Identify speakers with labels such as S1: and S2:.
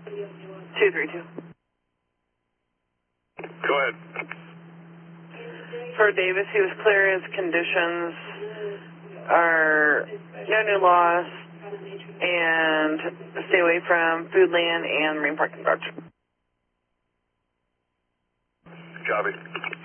S1: 232.
S2: Go ahead.
S1: For Davis, he was clear. His conditions are no new loss and stay away from food land and marine parking garage.
S2: Copy.